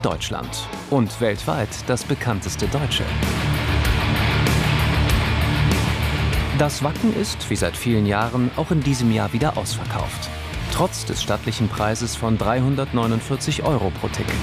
Deutschland und weltweit das bekannteste Deutsche. Das Wacken ist, wie seit vielen Jahren, auch in diesem Jahr wieder ausverkauft. Trotz des stattlichen Preises von 349 € pro Ticket.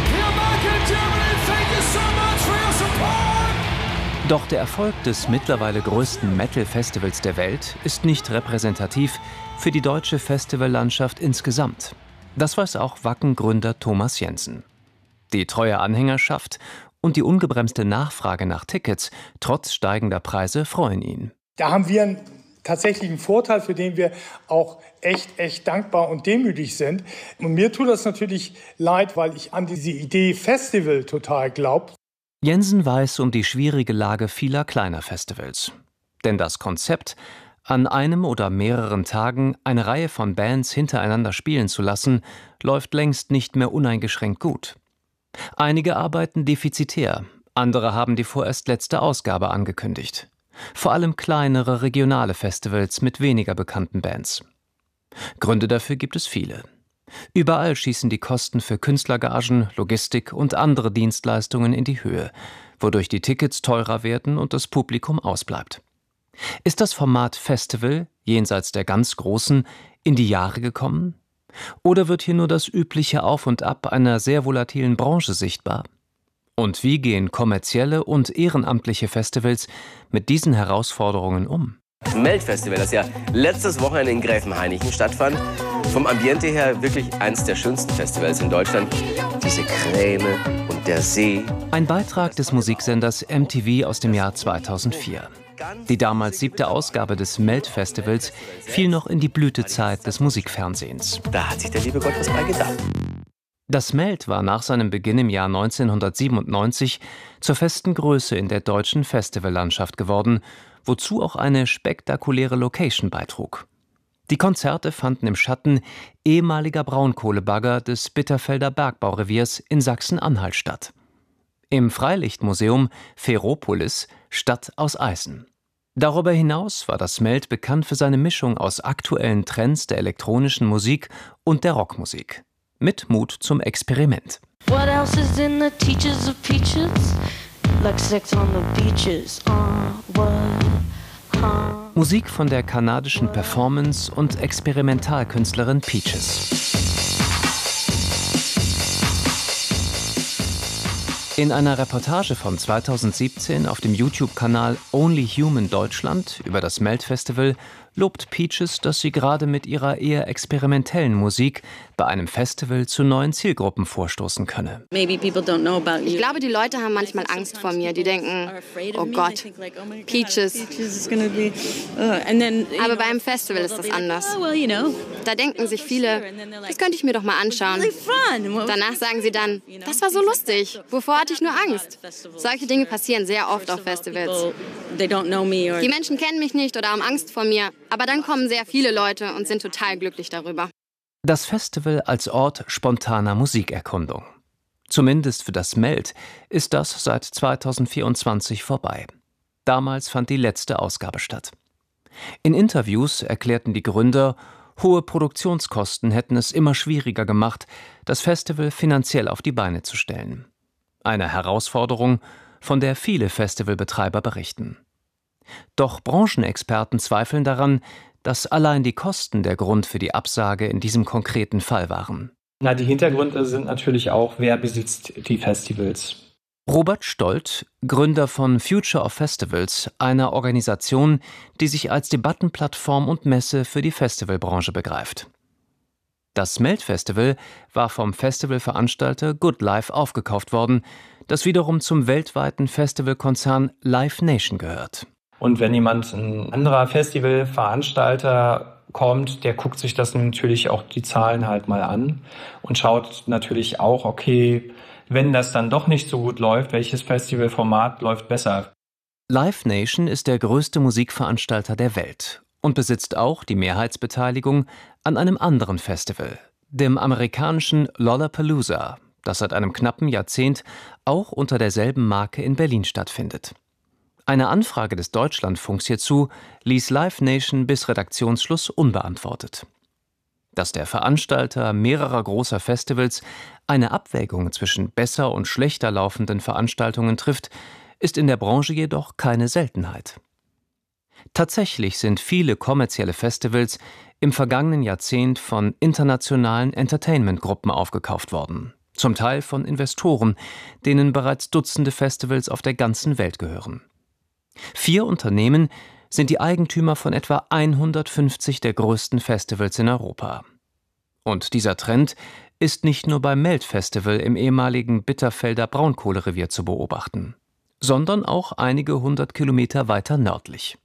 Doch der Erfolg des mittlerweile größten Metal-Festivals der Welt ist nicht repräsentativ für die deutsche Festivallandschaft insgesamt. Das weiß auch Wacken-Gründer Thomas Jensen. Die treue Anhängerschaft und die ungebremste Nachfrage nach Tickets trotz steigender Preise freuen ihn. Da haben wir einen tatsächlichen Vorteil, für den wir auch echt dankbar und demütig sind. Und mir tut das natürlich leid, weil ich an diese Idee Festival total glaube. Jensen weiß um die schwierige Lage vieler kleiner Festivals. Denn das Konzept, an einem oder mehreren Tagen eine Reihe von Bands hintereinander spielen zu lassen, läuft längst nicht mehr uneingeschränkt gut. Einige arbeiten defizitär, andere haben die vorerst letzte Ausgabe angekündigt. Vor allem kleinere regionale Festivals mit weniger bekannten Bands. Gründe dafür gibt es viele. Überall schießen die Kosten für Künstlergagen, Logistik und andere Dienstleistungen in die Höhe, wodurch die Tickets teurer werden und das Publikum ausbleibt. Ist das Format Festival, jenseits der ganz Großen, in die Jahre gekommen? Oder wird hier nur das übliche Auf und Ab einer sehr volatilen Branche sichtbar? Und wie gehen kommerzielle und ehrenamtliche Festivals mit diesen Herausforderungen um? Das Melt-Festival, das ja letztes Wochenende in Gräfenhainichen stattfand, vom Ambiente her wirklich eines der schönsten Festivals in Deutschland. Diese Kräne und der See. Ein Beitrag des Musiksenders MTV aus dem Jahr 2004. Die damals 7. Ausgabe des Melt-Festivals fiel noch in die Blütezeit des Musikfernsehens. Da hat sich der liebe Gott was bei gedacht. Das Melt war nach seinem Beginn im Jahr 1997 zur festen Größe in der deutschen Festivallandschaft geworden, wozu auch eine spektakuläre Location beitrug. Die Konzerte fanden im Schatten ehemaliger Braunkohlebagger des Bitterfelder Bergbaureviers in Sachsen-Anhalt statt. Im Freilichtmuseum Ferropolis, Stadt aus Eisen. Darüber hinaus war das Melt bekannt für seine Mischung aus aktuellen Trends der elektronischen Musik und der Rockmusik. Mit Mut zum Experiment. What else is in the teachers of peaches? Like sex on the beaches. Musik von der kanadischen Performance- und Experimentalkünstlerin Peaches. In einer Reportage von 2017 auf dem YouTube-Kanal Only Human Deutschland über das Melt-Festival lobt Peaches, dass sie gerade mit ihrer eher experimentellen Musik bei einem Festival zu neuen Zielgruppen vorstoßen könne. Ich glaube, die Leute haben manchmal Angst vor mir. Die denken, oh Gott, Peaches. Aber beim Festival ist das anders. Da denken sich viele, das könnte ich mir doch mal anschauen. Danach sagen sie dann, das war so lustig. Wovor hatte ich nur Angst? Solche Dinge passieren sehr oft auf Festivals. Die Menschen kennen mich nicht oder haben Angst vor mir. Aber dann kommen sehr viele Leute und sind total glücklich darüber. Das Festival als Ort spontaner Musikerkundung. Zumindest für das Melt ist das seit 2024 vorbei. Damals fand die letzte Ausgabe statt. In Interviews erklärten die Gründer, hohe Produktionskosten hätten es immer schwieriger gemacht, das Festival finanziell auf die Beine zu stellen. Eine Herausforderung, von der viele Festivalbetreiber berichten. Doch Branchenexperten zweifeln daran, dass allein die Kosten der Grund für die Absage in diesem konkreten Fall waren. Die Hintergründe sind natürlich auch, wer besitzt die Festivals. Robert Stolt, Gründer von Future of Festivals, einer Organisation, die sich als Debattenplattform und Messe für die Festivalbranche begreift. Das Melt-Festival war vom Festivalveranstalter Good Life aufgekauft worden, das wiederum zum weltweiten Festivalkonzern Live Nation gehört. Und wenn ein anderer Festivalveranstalter kommt, der guckt sich das natürlich auch die Zahlen halt mal an und schaut natürlich auch, okay, wenn das dann doch nicht so gut läuft, welches Festivalformat läuft besser? Live Nation ist der größte Musikveranstalter der Welt und besitzt auch die Mehrheitsbeteiligung an einem anderen Festival, dem amerikanischen Lollapalooza, das seit einem knappen Jahrzehnt auch unter derselben Marke in Berlin stattfindet. Eine Anfrage des Deutschlandfunks hierzu ließ Live Nation bis Redaktionsschluss unbeantwortet. Dass der Veranstalter mehrerer großer Festivals eine Abwägung zwischen besser und schlechter laufenden Veranstaltungen trifft, ist in der Branche jedoch keine Seltenheit. Tatsächlich sind viele kommerzielle Festivals im vergangenen Jahrzehnt von internationalen Entertainment-Gruppen aufgekauft worden, zum Teil von Investoren, denen bereits Dutzende Festivals auf der ganzen Welt gehören. 4 Unternehmen sind die Eigentümer von etwa 150 der größten Festivals in Europa. Und dieser Trend ist nicht nur beim Melt-Festival im ehemaligen Bitterfelder Braunkohlerevier zu beobachten, sondern auch einige 100 Kilometer weiter nördlich.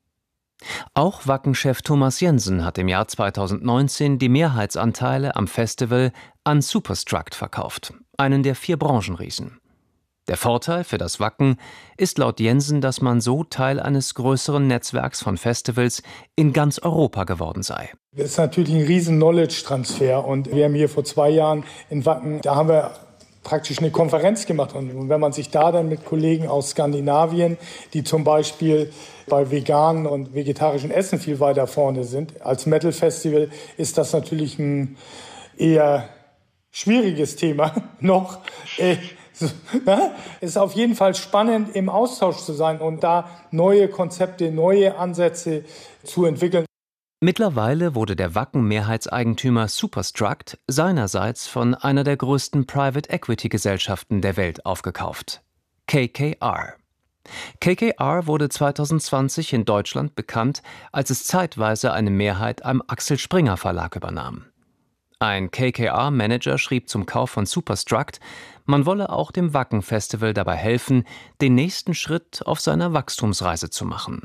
Auch Wacken-Chef Thomas Jensen hat im Jahr 2019 die Mehrheitsanteile am Festival an Superstruct verkauft, einen der 4 Branchenriesen. Der Vorteil für das Wacken ist laut Jensen, dass man so Teil eines größeren Netzwerks von Festivals in ganz Europa geworden sei. Das ist natürlich ein riesen Knowledge-Transfer und wir haben hier vor 2 Jahren in Wacken, da haben wir praktisch eine Konferenz gemacht. Und wenn man sich da dann mit Kollegen aus Skandinavien, die zum Beispiel bei veganen und vegetarischen Essen viel weiter vorne sind, als Metal-Festival ist das natürlich ein eher schwieriges Thema noch. Es ist auf jeden Fall spannend, im Austausch zu sein und da neue Konzepte, neue Ansätze zu entwickeln. Mittlerweile wurde der Wacken-Mehrheitseigentümer Superstruct seinerseits von einer der größten Private-Equity-Gesellschaften der Welt aufgekauft, KKR. KKR wurde 2020 in Deutschland bekannt, als es zeitweise eine Mehrheit am Axel Springer Verlag übernahm. Ein KKR-Manager schrieb zum Kauf von Superstruct, man wolle auch dem Wacken-Festival dabei helfen, den nächsten Schritt auf seiner Wachstumsreise zu machen.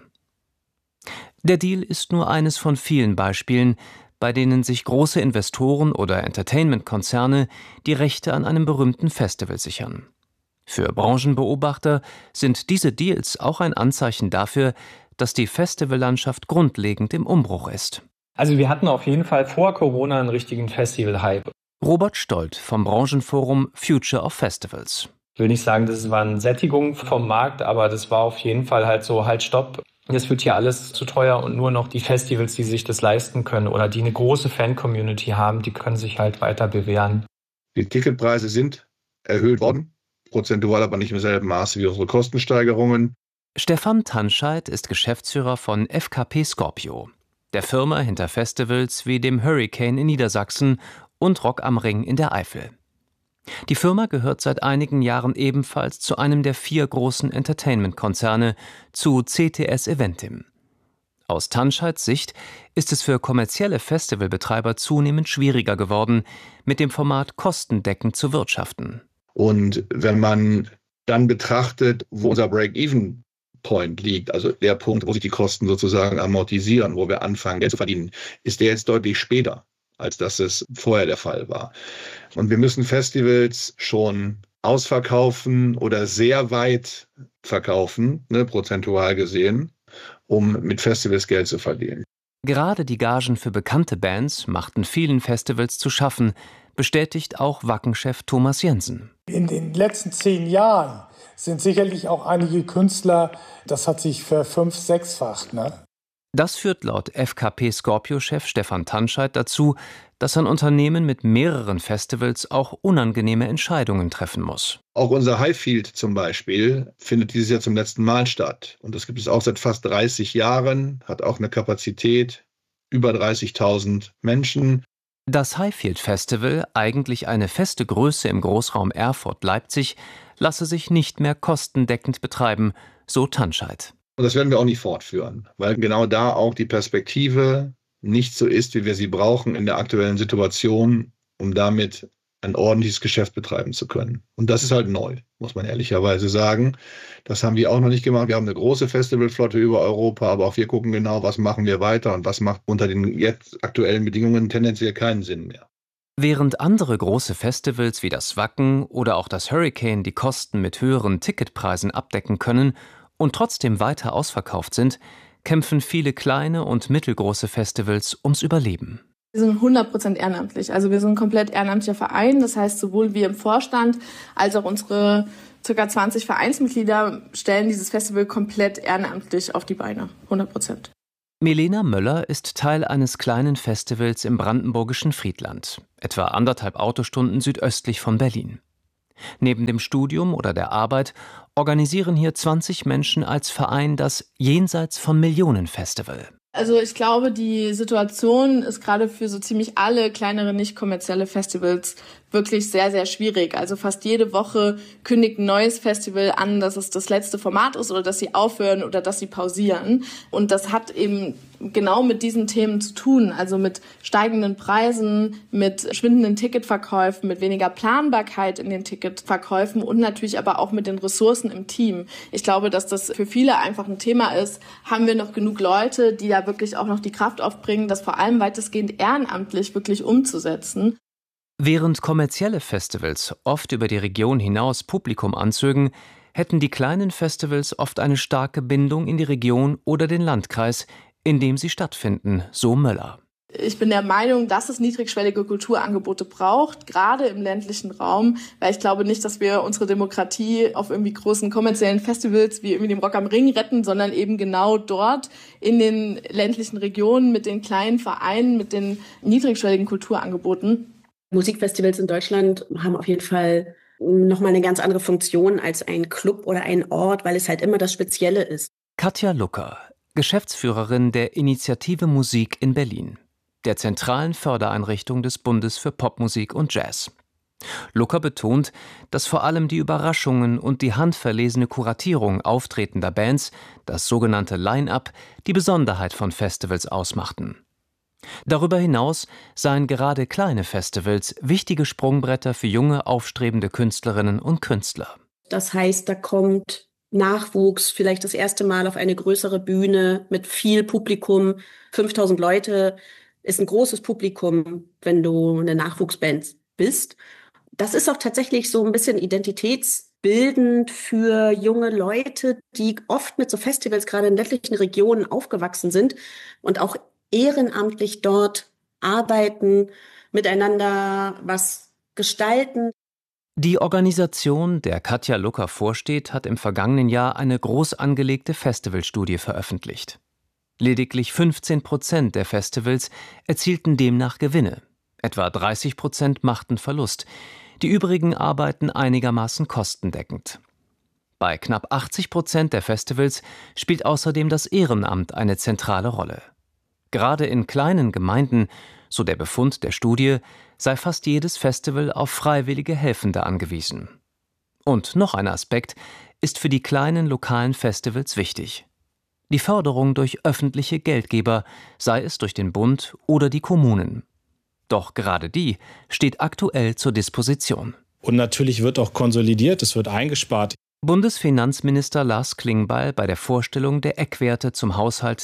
Der Deal ist nur eines von vielen Beispielen, bei denen sich große Investoren oder Entertainment-Konzerne die Rechte an einem berühmten Festival sichern. Für Branchenbeobachter sind diese Deals auch ein Anzeichen dafür, dass die Festivallandschaft grundlegend im Umbruch ist. Also wir hatten auf jeden Fall vor Corona einen richtigen Festival-Hype. Robert Stolt vom Branchenforum Future of Festivals. Ich will nicht sagen, das war eine Sättigung vom Markt, aber das war auf jeden Fall halt so, halt stopp. Das wird hier alles zu teuer und nur noch die Festivals, die sich das leisten können oder die eine große Fan-Community haben, die können sich halt weiter bewähren. Die Ticketpreise sind erhöht worden, prozentual aber nicht im selben Maße wie unsere Kostensteigerungen. Stefan Tanscheid ist Geschäftsführer von FKP Scorpio, der Firma hinter Festivals wie dem Hurricane in Niedersachsen und Rock am Ring in der Eifel. Die Firma gehört seit einigen Jahren ebenfalls zu einem der 4 großen Entertainment-Konzerne, zu CTS Eventim. Aus Tanscheids Sicht ist es für kommerzielle Festivalbetreiber zunehmend schwieriger geworden, mit dem Format kostendeckend zu wirtschaften. Und wenn man dann betrachtet, wo unser Break-Even-Point liegt, also der Punkt, wo sich die Kosten sozusagen amortisieren, wo wir anfangen, Geld zu verdienen, ist der jetzt deutlich später, als dass es vorher der Fall war. Und wir müssen Festivals schon ausverkaufen oder sehr weit verkaufen, prozentual gesehen, um mit Festivals Geld zu verdienen. Gerade die Gagen für bekannte Bands machten vielen Festivals zu schaffen, bestätigt auch Wacken-Chef Thomas Jensen. In den letzten 10 Jahren sind sicherlich auch einige Künstler, das hat sich ver-5-, 6-facht, Das führt laut FKP Scorpio-Chef Stefan Tanscheid dazu, dass ein Unternehmen mit mehreren Festivals auch unangenehme Entscheidungen treffen muss. Auch unser Highfield zum Beispiel findet dieses Jahr zum letzten Mal statt. Und das gibt es auch seit fast 30 Jahren, hat auch eine Kapazität über 30.000 Menschen. Das Highfield Festival, eigentlich eine feste Größe im Großraum Erfurt-Leipzig, lasse sich nicht mehr kostendeckend betreiben, so Tanscheid. Und das werden wir auch nicht fortführen, weil genau da auch die Perspektive nicht so ist, wie wir sie brauchen in der aktuellen Situation, um damit ein ordentliches Geschäft betreiben zu können. Und das ist halt neu, muss man ehrlicherweise sagen. Das haben wir auch noch nicht gemacht. Wir haben eine große Festivalflotte über Europa, aber auch wir gucken genau, was machen wir weiter und was macht unter den jetzt aktuellen Bedingungen tendenziell keinen Sinn mehr. Während andere große Festivals wie das Wacken oder auch das Hurricane die Kosten mit höheren Ticketpreisen abdecken können und trotzdem weiter ausverkauft sind, kämpfen viele kleine und mittelgroße Festivals ums Überleben. Wir sind 100% ehrenamtlich. Also wir sind ein komplett ehrenamtlicher Verein. Das heißt, sowohl wir im Vorstand als auch unsere ca. 20 Vereinsmitglieder stellen dieses Festival komplett ehrenamtlich auf die Beine. 100%. Milena Möller ist Teil eines kleinen Festivals im brandenburgischen Friedland, etwa 1,5 Autostunden südöstlich von Berlin. Neben dem Studium oder der Arbeit organisieren hier 20 Menschen als Verein das Jenseits von Millionen Festival. Also ich glaube, die Situation ist gerade für so ziemlich alle kleinere, nicht kommerzielle Festivals wirklich sehr, sehr schwierig. Also fast jede Woche kündigt ein neues Festival an, dass es das letzte Format ist oder dass sie aufhören oder dass sie pausieren. Und das hat eben genau mit diesen Themen zu tun, also mit steigenden Preisen, mit schwindenden Ticketverkäufen, mit weniger Planbarkeit in den Ticketverkäufen und natürlich aber auch mit den Ressourcen im Team. Ich glaube, dass das für viele einfach ein Thema ist. Haben wir noch genug Leute, die da wirklich auch noch die Kraft aufbringen, das vor allem weitestgehend ehrenamtlich wirklich umzusetzen? Während kommerzielle Festivals oft über die Region hinaus Publikum anzögen, hätten die kleinen Festivals oft eine starke Bindung in die Region oder den Landkreis, in dem sie stattfinden, so Möller. Ich bin der Meinung, dass es niedrigschwellige Kulturangebote braucht, gerade im ländlichen Raum, weil ich glaube nicht, dass wir unsere Demokratie auf irgendwie großen kommerziellen Festivals wie irgendwie dem Rock am Ring retten, sondern eben genau dort in den ländlichen Regionen mit den kleinen Vereinen, mit den niedrigschwelligen Kulturangeboten. Musikfestivals in Deutschland haben auf jeden Fall nochmal eine ganz andere Funktion als ein Club oder ein Ort, weil es halt immer das Spezielle ist. Katja Lucker, Geschäftsführerin der Initiative Musik in Berlin, der zentralen Fördereinrichtung des Bundes für Popmusik und Jazz. Lucker betont, dass vor allem die Überraschungen und die handverlesene Kuratierung auftretender Bands, das sogenannte Line-Up, die Besonderheit von Festivals ausmachten. Darüber hinaus seien gerade kleine Festivals wichtige Sprungbretter für junge, aufstrebende Künstlerinnen und Künstler. Das heißt, da kommt Nachwuchs vielleicht das erste Mal auf eine größere Bühne mit viel Publikum. 5000 Leute ist ein großes Publikum, wenn du eine Nachwuchsband bist. Das ist auch tatsächlich so ein bisschen identitätsbildend für junge Leute, die oft mit so Festivals gerade in ländlichen Regionen aufgewachsen sind und auch ehrenamtlich dort arbeiten, miteinander was gestalten. Die Organisation, der Katja Lucker vorsteht, hat im vergangenen Jahr eine groß angelegte Festivalstudie veröffentlicht. Lediglich 15% der Festivals erzielten demnach Gewinne. Etwa 30% machten Verlust. Die übrigen arbeiten einigermaßen kostendeckend. Bei knapp 80% der Festivals spielt außerdem das Ehrenamt eine zentrale Rolle. Gerade in kleinen Gemeinden, so der Befund der Studie, sei fast jedes Festival auf freiwillige Helfende angewiesen. Und noch ein Aspekt ist für die kleinen lokalen Festivals wichtig: die Förderung durch öffentliche Geldgeber, sei es durch den Bund oder die Kommunen. Doch gerade die steht aktuell zur Disposition. Und natürlich wird auch konsolidiert, es wird eingespart. Bundesfinanzminister Lars Klingbeil bei der Vorstellung der Eckwerte zum Haushalt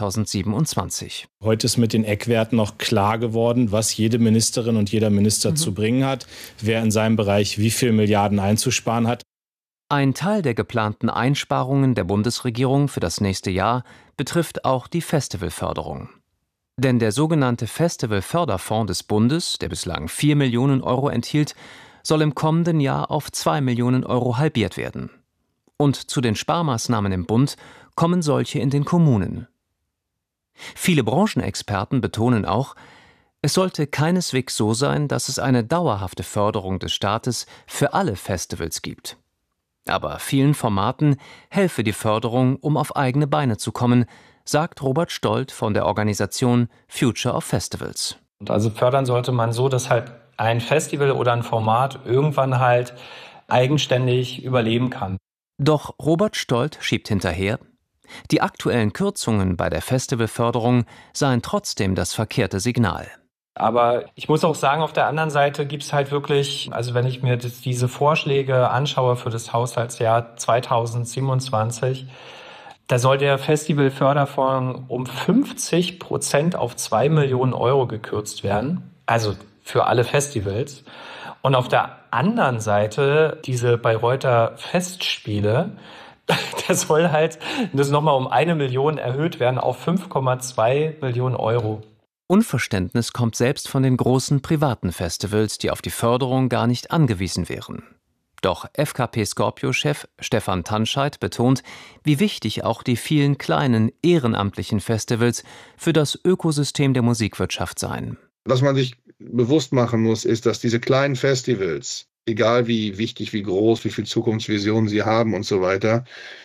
2027. Heute ist mit den Eckwerten noch klar geworden, was jede Ministerin und jeder Minister zu bringen hat, wer in seinem Bereich wie viel Milliarden einzusparen hat. Ein Teil der geplanten Einsparungen der Bundesregierung für das nächste Jahr betrifft auch die Festivalförderung. Denn der sogenannte Festivalförderfonds des Bundes, der bislang 4 Millionen Euro enthielt, soll im kommenden Jahr auf 2 Millionen Euro halbiert werden. Und zu den Sparmaßnahmen im Bund kommen solche in den Kommunen. Viele Branchenexperten betonen auch, es sollte keineswegs so sein, dass es eine dauerhafte Förderung des Staates für alle Festivals gibt. Aber vielen Formaten helfe die Förderung, um auf eigene Beine zu kommen, sagt Robert Stolt von der Organisation Future of Festivals. Also fördern sollte man so, dass halt ein Festival oder ein Format irgendwann halt eigenständig überleben kann. Doch Robert Stolt schiebt hinterher: Die aktuellen Kürzungen bei der Festivalförderung seien trotzdem das verkehrte Signal. Aber ich muss auch sagen, auf der anderen Seite gibt es halt wirklich, also wenn ich mir diese Vorschläge anschaue für das Haushaltsjahr 2027, da soll der Festivalförderfonds um 50% auf 2 Millionen Euro gekürzt werden. Also für alle Festivals. Und auf der anderen Seite diese Bayreuther Festspiele, das soll halt das nochmal um 1 Million erhöht werden auf 5,2 Millionen Euro. Unverständnis kommt selbst von den großen privaten Festivals, die auf die Förderung gar nicht angewiesen wären. Doch FKP-Scorpio-Chef Stefan Tanscheid betont, wie wichtig auch die vielen kleinen ehrenamtlichen Festivals für das Ökosystem der Musikwirtschaft seien. Was man sich bewusst machen muss, ist, dass diese kleinen Festivals, egal wie wichtig, wie groß, wie viel Zukunftsvision sie haben und so weiter,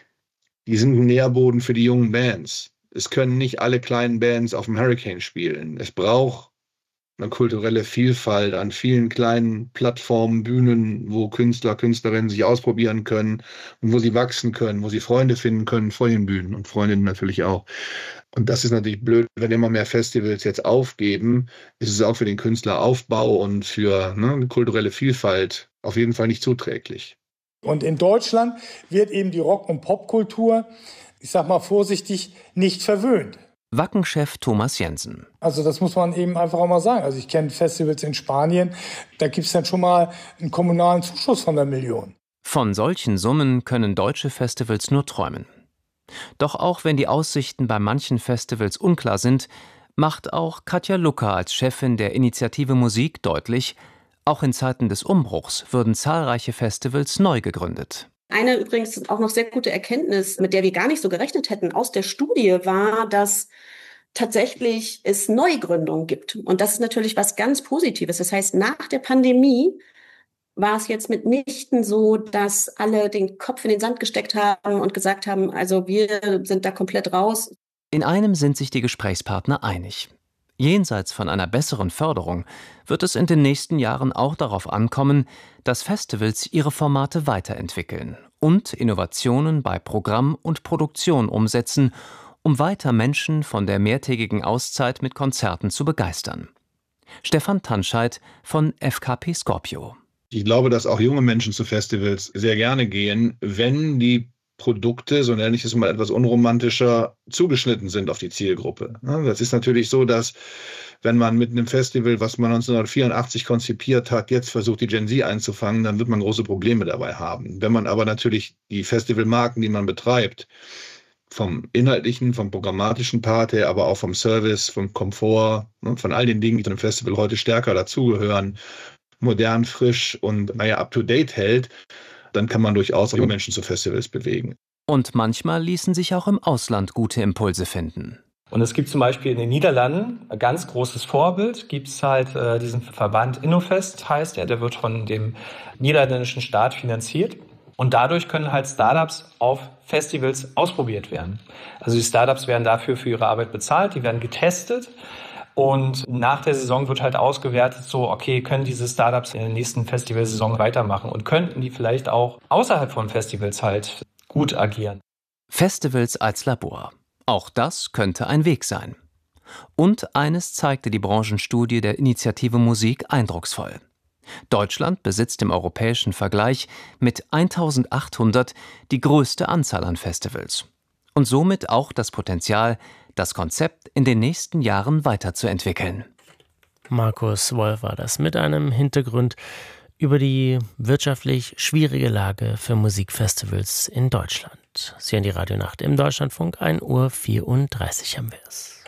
die sind ein Nährboden für die jungen Bands. Es können nicht alle kleinen Bands auf dem Hurricane spielen. Es braucht eine kulturelle Vielfalt an vielen kleinen Plattformen, Bühnen, wo Künstler, Künstlerinnen sich ausprobieren können und wo sie wachsen können, wo sie Freunde finden können vor den Bühnen und Freundinnen natürlich auch. Und das ist natürlich blöd, wenn immer mehr Festivals jetzt aufgeben, ist es auch für den Künstleraufbau und für eine kulturelle Vielfalt auf jeden Fall nicht zuträglich. Und in Deutschland wird eben die Rock- und Popkultur, ich sag mal vorsichtig, nicht verwöhnt. Wacken-Chef Thomas Jensen. Also das muss man eben einfach auch mal sagen. Also ich kenne Festivals in Spanien, da gibt es dann schon mal einen kommunalen Zuschuss von 1 Million. Von solchen Summen können deutsche Festivals nur träumen. Doch auch wenn die Aussichten bei manchen Festivals unklar sind, macht auch Katja Lucker als Chefin der Initiative Musik deutlich, auch in Zeiten des Umbruchs würden zahlreiche Festivals neu gegründet. Eine übrigens auch noch sehr gute Erkenntnis, mit der wir gar nicht so gerechnet hätten, aus der Studie war, dass tatsächlich es Neugründungen gibt. Und das ist natürlich was ganz Positives. Das heißt, nach der Pandemie war es jetzt mitnichten so, dass alle den Kopf in den Sand gesteckt haben und gesagt haben, also wir sind da komplett raus. In einem sind sich die Gesprächspartner einig. Jenseits von einer besseren Förderung wird es in den nächsten Jahren auch darauf ankommen, dass Festivals ihre Formate weiterentwickeln und Innovationen bei Programm und Produktion umsetzen, um weiter Menschen von der mehrtägigen Auszeit mit Konzerten zu begeistern. Stefan Tanscheid von FKP Scorpio. Ich glaube, dass auch junge Menschen zu Festivals sehr gerne gehen, wenn die Produkte, so nenne ich es mal etwas unromantischer, zugeschnitten sind auf die Zielgruppe. Das ist natürlich so, dass wenn man mit einem Festival, was man 1984 konzipiert hat, jetzt versucht, die Gen Z einzufangen, dann wird man große Probleme dabei haben. Wenn man aber natürlich die Festivalmarken, die man betreibt, vom inhaltlichen, vom programmatischen Part her, aber auch vom Service, vom Komfort, von all den Dingen, die zu einem Festival heute stärker dazugehören, modern, frisch und up-to-date hält, dann kann man durchaus auch junge Menschen zu Festivals bewegen. Und manchmal ließen sich auch im Ausland gute Impulse finden. Und es gibt zum Beispiel in den Niederlanden ein ganz großes Vorbild, gibt es halt diesen Verband Innofest, heißt der wird von dem niederländischen Staat finanziert. Und dadurch können halt Startups auf Festivals ausprobiert werden. Also die Startups werden dafür für ihre Arbeit bezahlt, die werden getestet. Und nach der Saison wird halt ausgewertet, so, okay, können diese Startups in der nächsten Festivalsaison weitermachen und könnten die vielleicht auch außerhalb von Festivals halt gut agieren. Festivals als Labor. Auch das könnte ein Weg sein. Und eines zeigte die Branchenstudie der Initiative Musik eindrucksvoll. Deutschland besitzt im europäischen Vergleich mit 1800 die größte Anzahl an Festivals. Und somit auch das Potenzial, das Konzept in den nächsten Jahren weiterzuentwickeln. Markus Wolf war das mit einem Hintergrund über die wirtschaftlich schwierige Lage für Musikfestivals in Deutschland. Sie hören die Radionacht im Deutschlandfunk, 1:34 Uhr haben wir es.